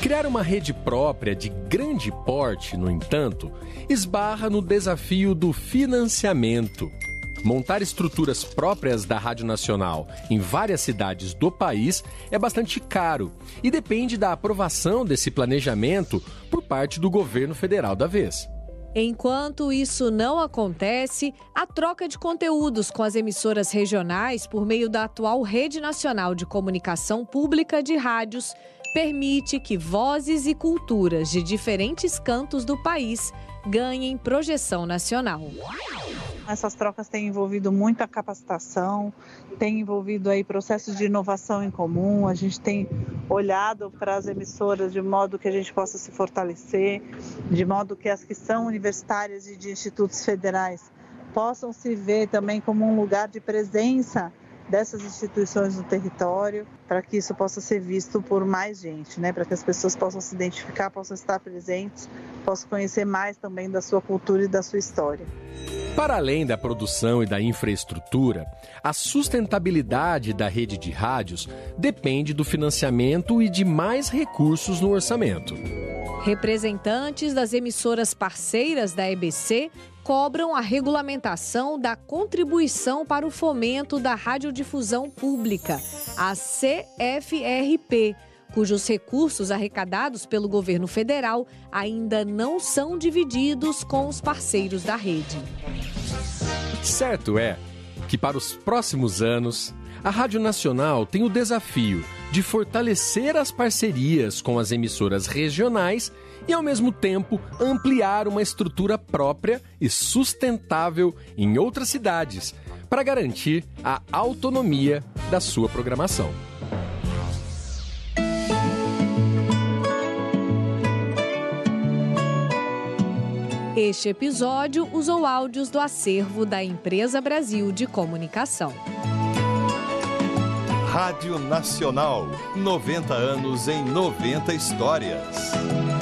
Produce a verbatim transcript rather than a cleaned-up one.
Criar uma rede própria de grande porte, no entanto, esbarra no desafio do financiamento. Montar estruturas próprias da Rádio Nacional em várias cidades do país é bastante caro e depende da aprovação desse planejamento por parte do governo federal da vez. Enquanto isso não acontece, a troca de conteúdos com as emissoras regionais por meio da atual Rede Nacional de Comunicação Pública de Rádios permite que vozes e culturas de diferentes cantos do país ganhem projeção nacional. Essas trocas têm envolvido muita capacitação, têm envolvido aí processos de inovação em comum. A gente tem olhado para as emissoras de modo que a gente possa se fortalecer, de modo que as que são universitárias e de institutos federais possam se ver também como um lugar de presença dessas instituições no território, para que isso possa ser visto por mais gente, né? Para que as pessoas possam se identificar, possam estar presentes, possam conhecer mais também da sua cultura e da sua história. Para além da produção e da infraestrutura, a sustentabilidade da rede de rádios depende do financiamento e de mais recursos no orçamento. Representantes das emissoras parceiras da E B C cobram a regulamentação da contribuição para o fomento da radiodifusão pública, a C F R P, cujos recursos arrecadados pelo governo federal ainda não são divididos com os parceiros da rede. Certo é que para os próximos anos, a Rádio Nacional tem o desafio de fortalecer as parcerias com as emissoras regionais e, ao mesmo tempo, ampliar uma estrutura própria e sustentável em outras cidades, para garantir a autonomia da sua programação. Este episódio usou áudios do acervo da Empresa Brasil de Comunicação. Rádio Nacional, noventa anos em noventa histórias.